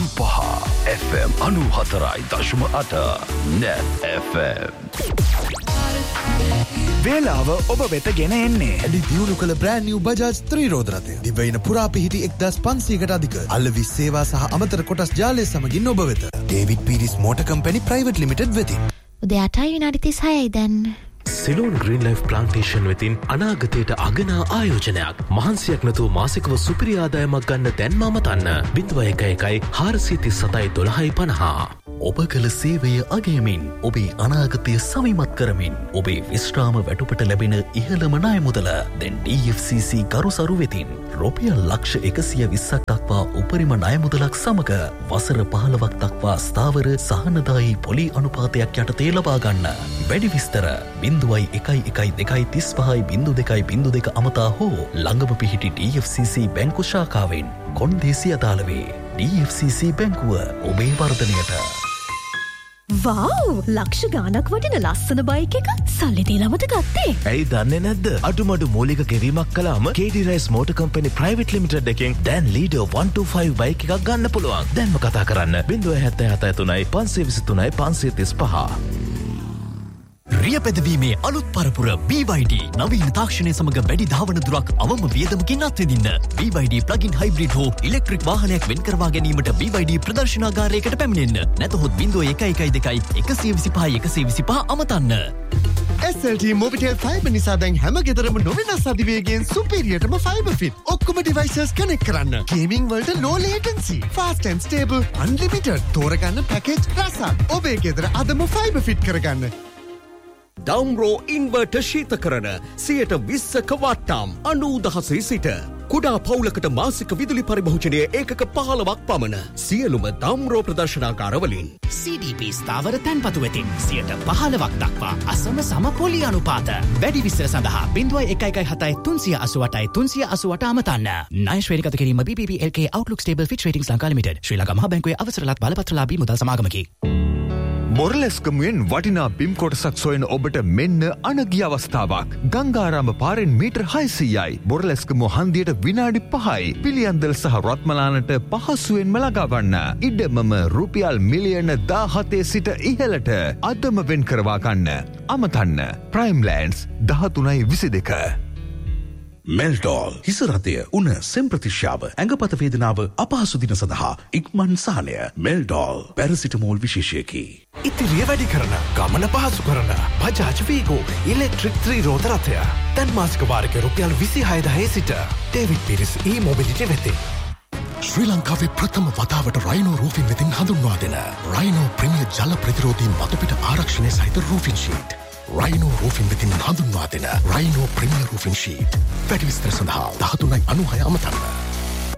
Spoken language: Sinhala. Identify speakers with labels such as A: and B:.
A: FM 94.8 Net FM.
B: වේලාව ඔබ වෙත ගෙන එන්නේ
C: ඇඩි දියුණු කළ බ්‍රෑන්ඩ් නිව් බජාජ් ත්‍රිරෝද රථය. දිවයින පුරා පිහිටි 1500කට අධික අල්ලවි සේවා සහ අමතර කොටස් ජාලය සමගින් ඔබ වෙත. David Peiris motor company private limited වෙතින්.
D: උදේ 8යි විනාඩි 36යි දැන්.
E: සිලෝන් ග්‍රීන් ලයිෆ් ප්ලාන්ටේෂන් වෙතින් අනාගතයට අගනා ආයෝජනයක්. මහන්සියක් නැතුව මාසිකව සුපිරි ආදායමක් ගන්න දැන්ම අමතන්න. 0111 437 1250.
F: ඔබ කළ සේවය අගයමින් ඔබේ අනාගතය සවිමත් කරමින් ඔබේ විශ්‍රාම වැටුපට ලැබෙන ඉහළම ණය මුදල දැන් DFCC ගරුසරු වෙතින් රුපියල් ලක්ෂ 120ක් දක්වා උපරිම ණය මුදලක් සමග වසර 15ක් දක්වා ස්ථාවර සහනදායී පොලි අනුපාතයක් යටතේ ලබා ගන්න. වැඩි විස්තර 0112350202 අමතා හෝ ළඟම පිහිටි DFCC බැංකු ශාඛාවෙන් කොන්දේසි අදාළ වේ. DFCC බැංකුව ඔබේ වර්ධනයට.
G: වව්! ලක්ෂ ගාණක් වටින ලස්සන බයික් එක සල්ලි දීලා මට ගත්තේ.
H: ඇයි දන්නේ නැද්ද? අඩුමඩු මූලික ගෙවීමක් කළාම KD Rice Motor Company Private Limited එකෙන් දැන් Leader 125 බයික් එකක් ගන්න පුළුවන්. දැන්ම කතා කරන්න 077 523 535.
F: රිය පැදවීමේ අලුත් පරපුර BYD නවීන තාක්ෂණය සමග වැඩි ධාවන දුරක් අවම වියදමකින් අත්විඳින්න. BYD plug-in hybrid හෝ ඉලෙක්ට්‍රික් වාහනයක් වෙන් කරවා ගැනීමට BYD ප්‍රදර්ශනාගාරයකට පැමිණෙන්න. නැතහොත් 0112 125 125 අමතන්න.
C: SLT Mobitel Fiber නිසා දැන් හැම ගෙදරම නොවෙනස් අධිවේගයෙන් සුපිරියටම fiber fit. ඔක්කොම devices connect කරන්න. Gaming වලට low latency, fast and stable, unlimited. තෝරගන්න package රසක්. ඔබේ ගෙදර අදම fiber fit කරගන්න.
I: ඩවුන්රෝ ඉන්වර්ටර් ශීතකරණ 120ක වට්ටම් 90,000 සිට කුඩා පවුලකට මාසික විදුලි පරිභෝජනය ඒකක 15ක් පමණ. සියලුම ඩවුන්රෝ ප්‍රදර්ශනාකාරවලින්
J: CDP ස්ථාවර තැන්පතු වෙතින් 15ක් දක්වා අසම සම පොලි අනුපාත. වැඩි විස්තර සඳහා 0117 388 388 අමතන්න. ණය ශ්‍රේණිගත කිරීම BBB LK Outlook Stable Fitch Ratings Lanka Limited. ශ්‍රී ලංකා මහ බැංකුවේ අවසරලත් බලපත්‍රලාභී මුදල් සමාගමකි.
K: මොරලැස්කමුවෙන් වටිනා බිම් කොටසක් සොයන ඔබට මෙන්න අනගිය අවස්ථාවක්. ගංගාරාම පාරෙන් මීටර් 600යි. මොරලැස්කමුව හන්දියට විනාඩි 5යි. පිළියන්දල් සහ රත්මලානට පහසුවෙන්ම ළඟාවන්න. ඉඩමම රුපියල් මිලියන 17 සිට ඉහළට අදම වෙන් කරවා ගන්න. අමතන්න ප්‍රයිම් ලෑන්ඩ්ස් 13.22.
A: මෙල්ටෝල් හිසරතය උන සෙම්ප්‍රතිශ්‍යාව ඇඟපත වේදනාව අපහසු දින සඳහා ඉක්මන් සහනය. මෙල්ටෝල් පැරසිටමෝල් විශේෂයකි.
B: ඉතිරිය වැඩි කරන ගමන පහසු කරන බජාජ් වීගෝ ඉලෙක්ට්‍රික් ත්‍රිරෝද රථය දැන් මාසික වාරික රුපියල් 26,000 සිට ඩේවිඩ් පීරිස් e-mobility වෙතින්.
L: ශ්‍රී ලංකාවේ ප්‍රථම වතාවට රයිනෝ රූෆින් වෙතින් හඳුන්වා දෙන රයිනෝ ප්‍රීමියර් ජල ප්‍රතිරෝධී මතුපිට ආරක්ෂණය සහිත රූෆින් ෂීට්. රයිනෝ රූෆින් වෙතින් හඳුන්වා දෙන රයිනෝ ප්‍රීමියර් රූෆින් ෂීට්. වැඩි විස්තර සඳහා 13.96 අමතන්න.